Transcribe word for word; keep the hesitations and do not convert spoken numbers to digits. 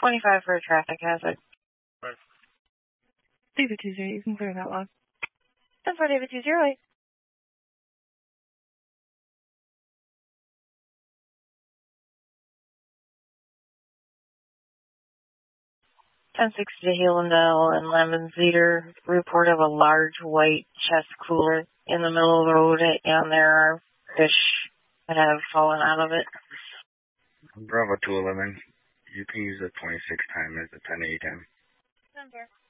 twenty-five for a traffic hazard. Right. David two zero, you can clear that log. ten four David two zero eight. ten six to Halendale and Lemon Cedar, report of a large white chest cooler in the middle of the road, and there are fish that have fallen out of it. Bravo two eleven, you can use the twenty-six time as the ten eighty time. Number.